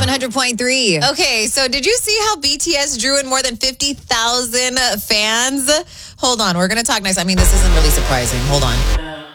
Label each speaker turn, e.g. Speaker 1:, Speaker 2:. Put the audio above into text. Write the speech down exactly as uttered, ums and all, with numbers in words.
Speaker 1: one hundred point three.
Speaker 2: Okay, so did you see how B T S drew in more than fifty thousand fans? Hold on, we're going to talk next. I mean, this isn't really surprising. Hold on.